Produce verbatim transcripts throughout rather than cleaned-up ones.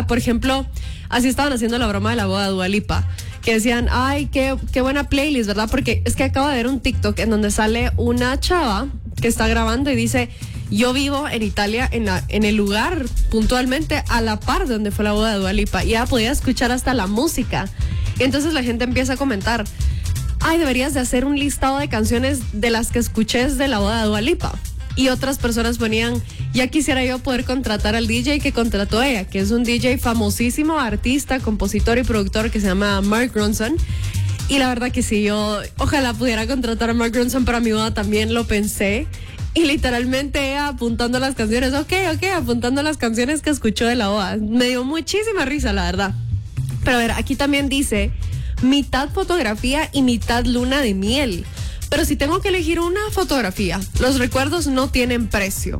¿verdad? Por ejemplo, así estaban haciendo la broma de la boda de Dua Lipa, que decían, ay, qué, qué buena playlist, ¿verdad? Porque es que acabo de ver un TikTok en donde sale una chava que está grabando y dice, yo vivo en Italia, en, la, en el lugar puntualmente a la par de donde fue la boda de Dua Lipa, y ella podía escuchar hasta la música. Y entonces la gente empieza a comentar, ay, deberías de hacer un listado de canciones de las que escuches de la boda de Dua Lipa. Y otras personas ponían, ya quisiera yo poder contratar al D J que contrató ella, que es un D J famosísimo, artista, compositor y productor que se llama Mark Ronson. Y la verdad que sí, yo ojalá pudiera contratar a Mark Ronson para mi boda, también lo pensé. Y literalmente ella apuntando las canciones, ok, ok, apuntando las canciones que escuchó de la boda. Me dio muchísima risa, la verdad. Pero a ver, aquí también dice, mitad fotografía y mitad luna de miel. Pero si tengo que elegir una fotografía, los recuerdos no tienen precio.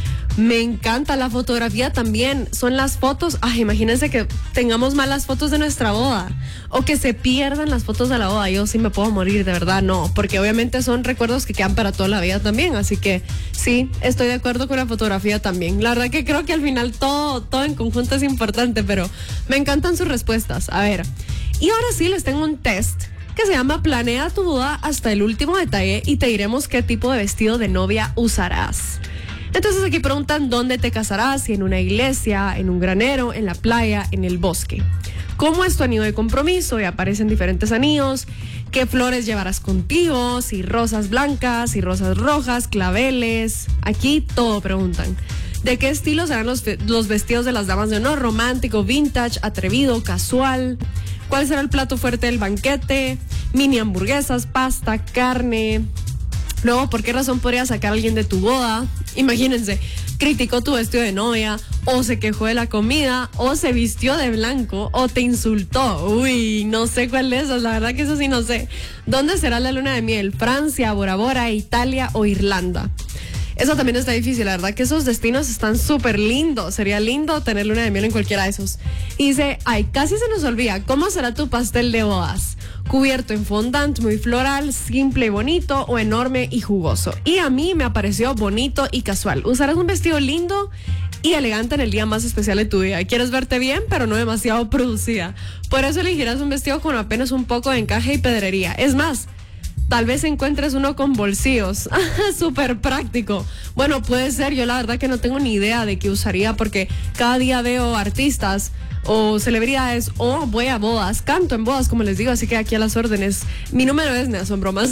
Me encanta la fotografía también. Son las fotos. Ay, imagínense que tengamos malas fotos de nuestra boda o que se pierdan las fotos de la boda. Yo sí me puedo morir, de verdad, no. Porque obviamente son recuerdos que quedan para toda la vida también. Así que sí, estoy de acuerdo con la fotografía también. La verdad que creo que al final todo, todo en conjunto es importante, pero me encantan sus respuestas. A ver, y ahora sí les tengo un test que se llama Planea tu boda hasta el último detalle y te diremos qué tipo de vestido de novia usarás. Entonces aquí preguntan dónde te casarás, si en una iglesia, en un granero, en la playa, en el bosque. ¿Cómo es tu anillo de compromiso? Y aparecen diferentes anillos. ¿Qué flores llevarás contigo? Si rosas blancas, si rosas rojas, claveles. Aquí todo preguntan. ¿De qué estilo serán los, los vestidos de las damas de honor? Romántico, vintage, atrevido, casual. ¿Cuál será el plato fuerte del banquete? Mini hamburguesas, pasta, carne. Luego, ¿por qué razón podría sacar a alguien de tu boda? Imagínense, criticó tu vestido de novia, o se quejó de la comida, o se vistió de blanco, o te insultó. Uy, no sé cuál de esas, la verdad que eso sí no sé. ¿Dónde será la luna de miel? ¿Francia, Bora Bora, Italia o Irlanda? Eso también está difícil, la verdad que esos destinos están súper lindos. Sería lindo tener luna de miel en cualquiera de esos. Y dice, ay, casi se nos olvida, ¿cómo será tu pastel de bodas? ¿Cubierto en fondant, muy floral, simple y bonito, o enorme y jugoso? Y a mí me pareció bonito y casual. Usarás un vestido lindo y elegante en el día más especial de tu vida. Quieres verte bien, pero no demasiado producida. Por eso elegirás un vestido con apenas un poco de encaje y pedrería. Es más, tal vez encuentres uno con bolsillos. Súper práctico. Bueno, puede ser. Yo la verdad que no tengo ni idea de qué usaría porque cada día veo artistas o celebridades o voy a bodas. Canto en bodas, como les digo, así que aquí a las órdenes. Mi número es, no, son bromas.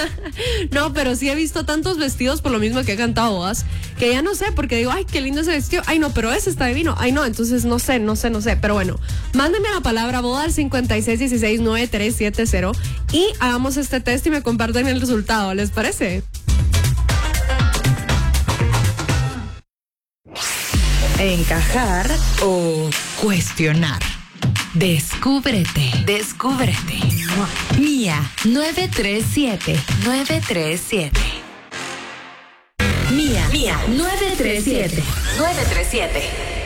No, pero sí he visto tantos vestidos por lo mismo que he cantado bodas que ya no sé porque digo, ay, qué lindo ese vestido. Ay, no, pero ese está divino. Ay, no, entonces no sé, no sé, no sé. Pero bueno, mándenme la palabra boda al cincuenta y seis dieciséis noventa y tres setenta y hagamos este test y me comparten el resultado. ¿Les parece? Encajar o cuestionar. Descúbrete. Descúbrete. Mía nueve tres siete. nueve tres siete. Mía. Mía nueve tres siete. nueve tres siete.